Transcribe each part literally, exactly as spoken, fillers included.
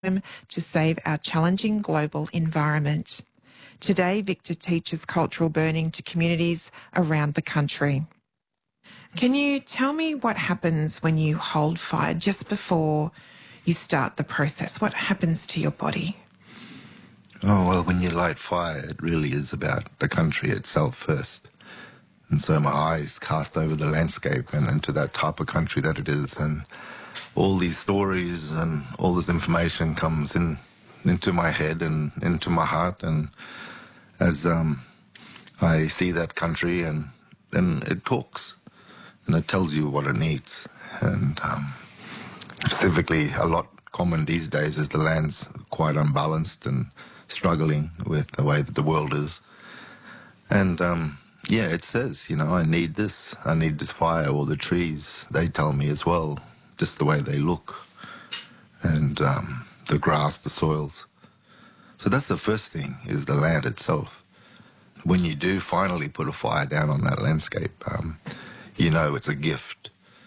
to save our challenging global environment. Today, Victor teaches cultural burning to communities around the country. Can you tell me what happens when you hold fire just before you start the process? What happens to your body? Oh, well, when you light fire, it really is about the country itself first. And so my eyes cast over the landscape and into that type of country that it is. And all these stories and all this information comes in into my head and into my heart. And as um, I see that country, and then it talks and it tells you what it needs. And um, specifically, a lot common these days is the land's quite unbalanced and struggling with the way that the world is. And um, yeah, it says, you know, I need this, I need this fire, or the trees, they tell me as well, just the way they look, and um, the grass, the soils. So that's the first thing, is the land itself. When you do finally put a fire down on that landscape, um, you know it's a gift.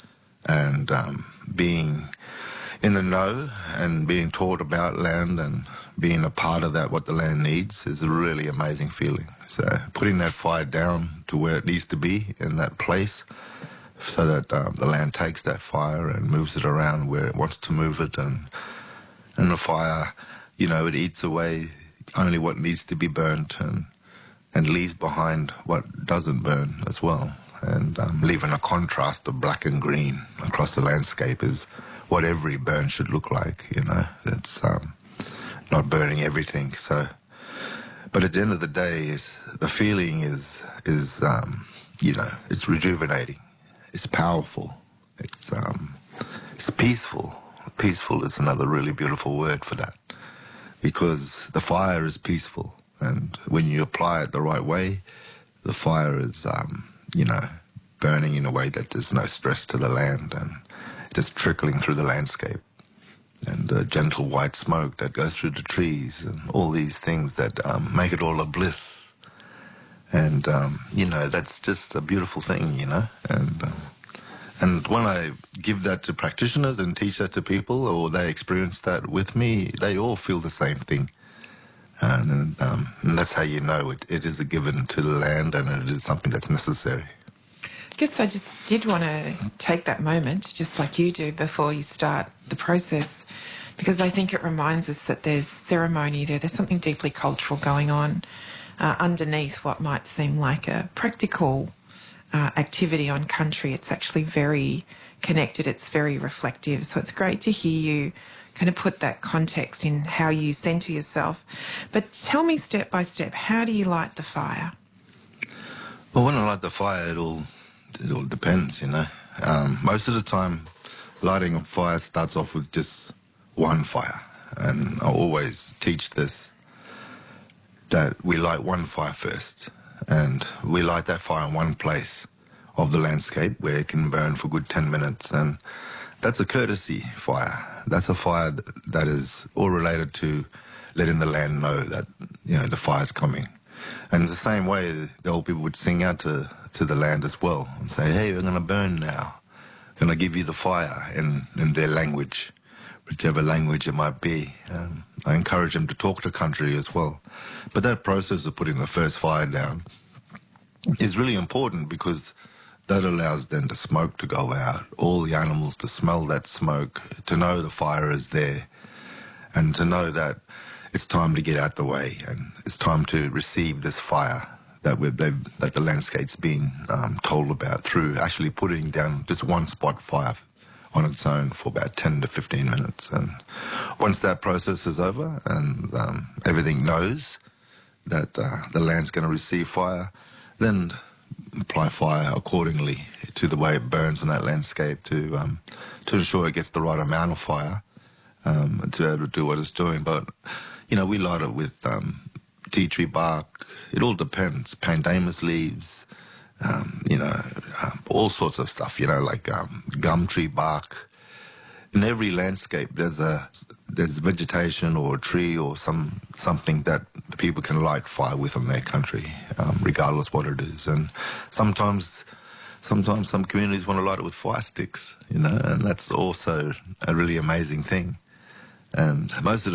And um, being in the know and being taught about land and being a part of that, what the land needs, is a really amazing feeling. So putting that fire down to where it needs to be in that place, so that um, the land takes that fire and moves it around where it wants to move it, and and the fire, you know, it eats away only what needs to be burnt, and and leaves behind what doesn't burn as well. And um, leaving a contrast of black and green across the landscape is what every burn should look like, you know. It's um, not burning everything. So, but at the end of the day, is the feeling is is um, you know, it's rejuvenating, it's powerful, it's um, it's peaceful. Peaceful is another really beautiful word for that, because the fire is peaceful, and when you apply it the right way, the fire is um, you know, burning in a way that there's no stress to the land, and just trickling through the landscape, and uh, gentle white smoke that goes through the trees, and all these things that um, make it all a bliss. And um, you know, that's just a beautiful thing, you know. And um, and when I give that to practitioners and teach that to people, or they experience that with me, they all feel the same thing. And, and, um, and that's how you know it, it is a given to the land, and it is something that's necessary. I guess I just did want to take that moment, just like you do, before you start the process, because I think it reminds us that there's ceremony there, there's something deeply cultural going on uh, underneath what might seem like a practical uh, activity on country. It's actually very connected, it's very reflective, so it's great to hear you kind of put that context in how you center yourself. But tell me step by step, how do you light the fire? Well, when I light the fire, it all, it all depends, you know. Um, most of the time, lighting a fire starts off with just one fire. And I always teach this, that we light one fire first. And we light that fire in one place of the landscape where it can burn for a good ten minutes. And that's a courtesy fire. That's a fire that is all related to letting the land know that, you know, the fire's coming. And in the same way, the old people would sing out to, to the land as well and say, hey, we're going to burn now. We're going to give you the fire in, in their language, whichever language it might be. Um, I encourage them to talk to country as well. But that process of putting the first fire down is really important, because that allows then the smoke to go out, all the animals to smell that smoke, to know the fire is there, and to know that it's time to get out the way, and it's time to receive this fire that we've, that the landscape's been um, told about, through actually putting down just one spot fire on its own for about ten to fifteen minutes. And once that process is over and um, everything knows that uh, the land's going to receive fire, then apply fire accordingly to the way it burns on that landscape, to um, to ensure it gets the right amount of fire um, to be able to do what it's doing. But, you know, we light it with um, tea tree bark. It all depends. Pandanus leaves, um, you know, um, all sorts of stuff, you know, like um, gum tree bark. In every landscape, there's a there's vegetation or a tree or some something that the people can light fire with on their country, um, regardless what it is. And sometimes, sometimes some communities want to light it with fire sticks, you know, and that's also a really amazing thing. And most of the